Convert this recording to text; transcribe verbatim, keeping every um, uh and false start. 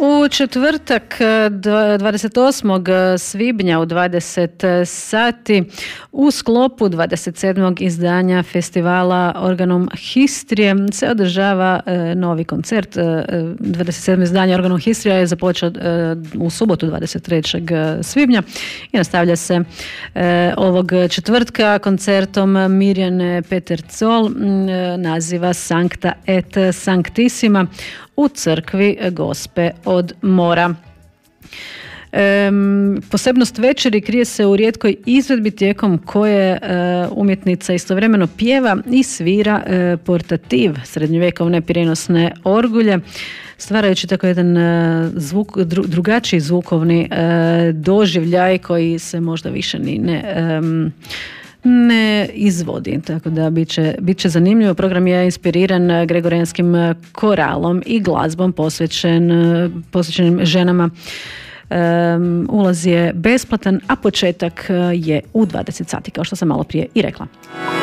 U četvrtak dvadeset osmog svibnja u dvadeset sati u sklopu dvadeset sedmog izdanja festivala Organum Histrije se održava novi koncert. dvadeset sedmo izdanje Organum Histrije je započeo u subotu dvadeset trećeg svibnja i nastavlja se ovog četvrtka koncertom Mirjane Petercol, naziva Sancta et Sanctissima u crkvi Gospe od Mora. Um, posebnost večeri krije se u rijetkoj izvedbi tijekom koje uh, umjetnica istovremeno pjeva i svira uh, portativ, srednjovjekovne prijenosne orgulje, stvarajući tako jedan uh, zvuk, dru, drugačiji zvukovni uh, doživljaj koji se možda više ni ne um, ne izvodi, tako da bit će, bit će zanimljivo. Program je inspiriran gregorijanskim koralom i glazbom posvećen, posvećenim ženama. Um, ulaz je besplatan, a početak je u dvadeset sati, kao što sam malo prije i rekla.